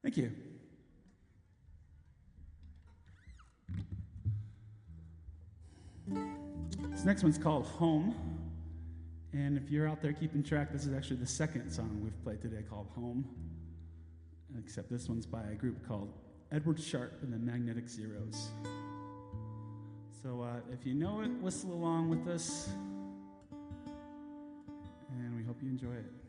Thank you. This next one's called Home. And if you're out there keeping track, this is actually the second song we've played today called Home. Except this one's by a group called Edward Sharp and the Magnetic Zeros. So if you know it, whistle along with us. And we hope you enjoy it.